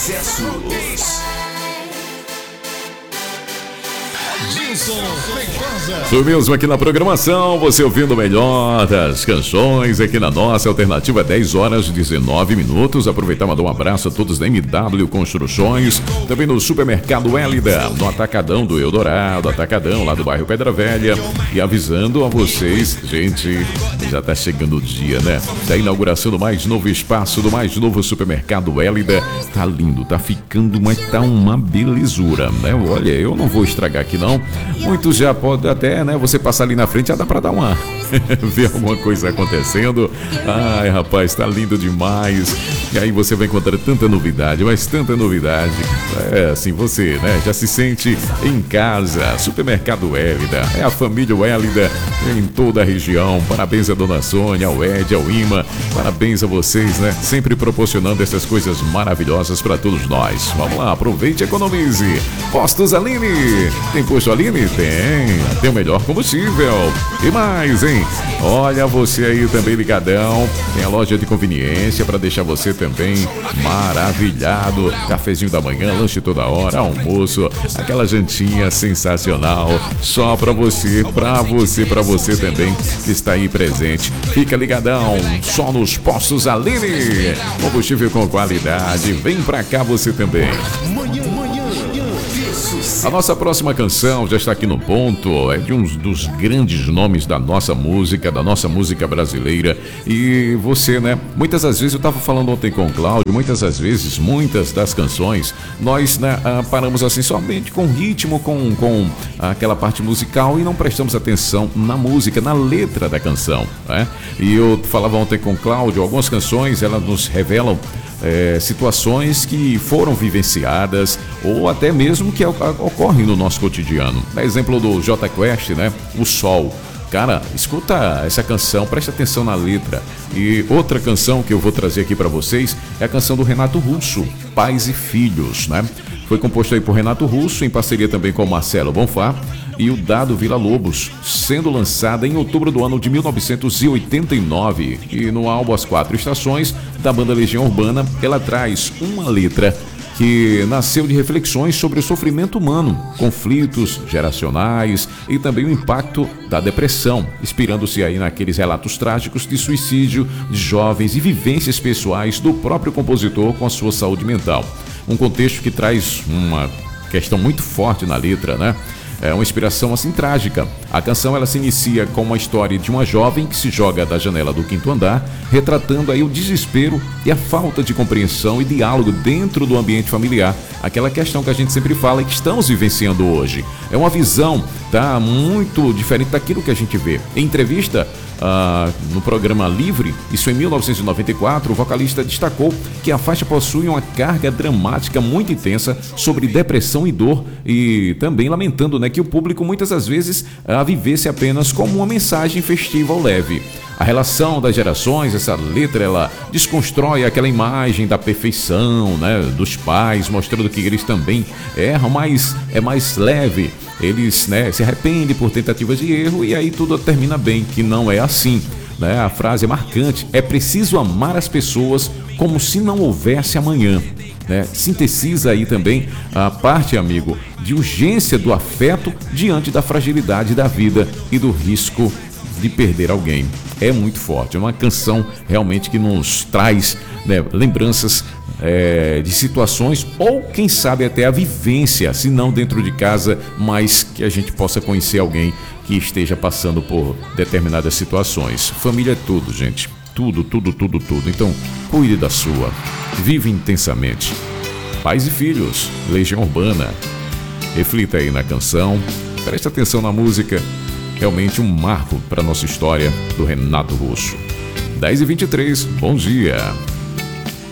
Sucessos. Isso mesmo, aqui na programação, você ouvindo o melhor das canções aqui na nossa alternativa, 10 horas e 19 minutos. Aproveitar e mandar um abraço a todos da MW Construções, também no Supermercado Hélida, no Atacadão do Eldorado, Atacadão lá do bairro Pedra Velha. E avisando a vocês, gente, já tá chegando o dia, né? Da inauguração do mais novo espaço, do mais novo Supermercado Hélida. Tá lindo, tá ficando, mas tá uma belezura, né? Olha, eu não vou estragar aqui não. Muitos já podem até, né? Você passar ali na frente, já dá pra dar uma... ver alguma coisa acontecendo. Ai, rapaz, tá lindo demais. E aí você vai encontrar tanta novidade, mas tanta novidade. É assim, você, né? Já se sente em casa. Supermercado Hélida, é a família Hélida em toda a região. Parabéns a Dona Sônia, ao Ed, ao Ima. Parabéns a vocês, né? Sempre proporcionando essas coisas maravilhosas para todos nós. Vamos lá, aproveite e economize. Postos Aline. Tem posto Aline? Tem o melhor combustível. E mais, hein? Olha você aí também ligadão. Tem a loja de conveniência para deixar você também maravilhado. Cafezinho da manhã, lanche toda hora, almoço, aquela jantinha sensacional. Só para você também que está aí presente. Fica ligadão, só nos Postos Aline. Combustível com qualidade. Vem pra cá você também. A nossa próxima canção já está aqui no ponto, é de um dos grandes nomes da nossa música brasileira. E você, né? Muitas das vezes, eu estava falando ontem com o Cláudio, muitas das canções, nós, né, paramos assim somente com ritmo, com aquela parte musical e não prestamos atenção na música, na letra da canção, né? E eu falava ontem com o Cláudio, algumas canções, elas nos revelam situações que foram vivenciadas ou até mesmo que ocorrem no nosso cotidiano. Exemplo do Jota Quest, né? O Sol. Cara, escuta essa canção, presta atenção na letra. E outra canção que eu vou trazer aqui para vocês é a canção do Renato Russo, Pais e Filhos, né? Foi composto aí por Renato Russo, em parceria também com Marcelo Bonfá e o Dado Villa-Lobos, sendo lançada em outubro do ano de 1989. E no álbum As Quatro Estações, da banda Legião Urbana, ela traz uma letra que nasceu de reflexões sobre o sofrimento humano, conflitos geracionais e também o impacto da depressão, inspirando-se aí naqueles relatos trágicos de suicídio de jovens e vivências pessoais do próprio compositor com a sua saúde mental. Um contexto que traz uma questão muito forte na letra, né? É uma inspiração assim trágica. A canção ela se inicia com uma história de uma jovem que se joga da janela do 5º andar, retratando aí o desespero e a falta de compreensão e diálogo dentro do ambiente familiar. Aquela questão que a gente sempre fala e que estamos vivenciando hoje. É uma visão, tá, muito diferente daquilo que a gente vê. Em entrevista no programa Livre, isso em 1994, o vocalista destacou que a faixa possui uma carga dramática muito intensa sobre depressão e dor e também lamentando, né, que o público muitas das vezes a vivesse apenas como uma mensagem festiva ou leve. A relação das gerações, essa letra, ela desconstrói aquela imagem da perfeição, né, dos pais, mostrando que eles também erram, mas é mais leve. Eles, né, se arrependem por tentativas de erro e aí tudo termina bem, que não é assim, né? A frase é marcante, é preciso amar as pessoas como se não houvesse amanhã, né? Sintetiza aí também a parte, amigo, de urgência do afeto diante da fragilidade da vida e do risco de perder alguém. É muito forte, é uma canção realmente que nos traz, né, lembranças de situações ou quem sabe até a vivência, se não dentro de casa, mas que a gente possa conhecer alguém que esteja passando por determinadas situações. Família é tudo, gente, tudo. Então cuide da sua, vive intensamente. Pais e Filhos, Legião Urbana. Reflita aí na canção, preste atenção na música. Realmente um marco para a nossa história do Renato Russo. 10h23, bom dia.